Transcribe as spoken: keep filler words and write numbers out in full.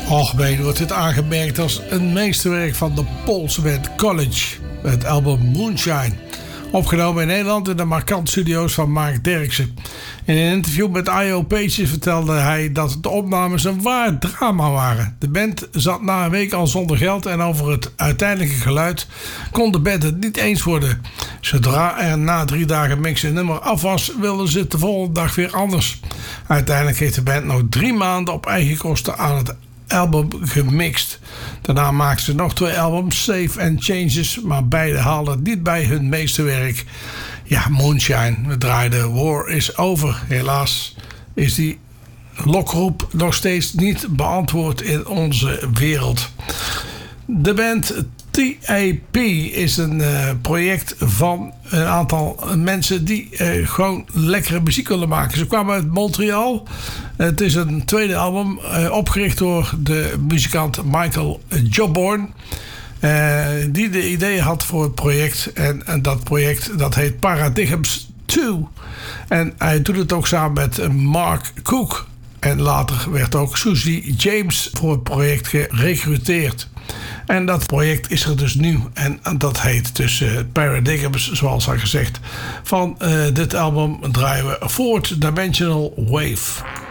Algemeen wordt dit aangemerkt als een meesterwerk van de Poolse band College. Het album Moonshine. Opgenomen in Nederland in de Markant Studios van Mark Derksen. In een interview met I O Pages vertelde hij dat de opnames een waar drama waren. De band zat na een week al zonder geld en over het uiteindelijke geluid kon de band het niet eens worden. Zodra er na drie dagen mixen een nummer af was, wilden ze het de volgende dag weer anders. Uiteindelijk heeft de band nog drie maanden op eigen kosten aan het album gemixt. Daarna maakten ze nog twee albums, Save and Changes, maar beide haalden het niet bij hun meesterwerk. Ja, Moonshine. We draaiden War is Over. Helaas is die lokroep nog steeds niet beantwoord in onze wereld. De band T A P is een uh, project van een aantal mensen die uh, gewoon lekkere muziek willen maken. Ze kwamen uit Montreal. Het is een tweede album uh, opgericht door de muzikant Michael Jobborn. Uh, die de ideeën had voor het project. En, en dat project dat heet Paradigms twee. En hij doet het ook samen met Mark Cook. En later werd ook Susie James voor het project gerecruiteerd. En dat project is er dus nu. En dat heet dus uh, Paradigms, zoals al gezegd. Van uh, dit album draaien we Fourth Dimensional Wave.